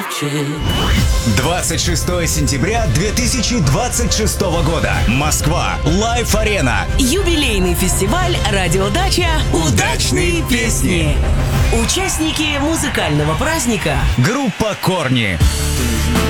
красавчик. 26 сентября 2026 года. Москва. Лайф-арена. Юбилейный фестиваль «Радиодача. Удачные песни». Участники музыкального праздника. Группа «Корни».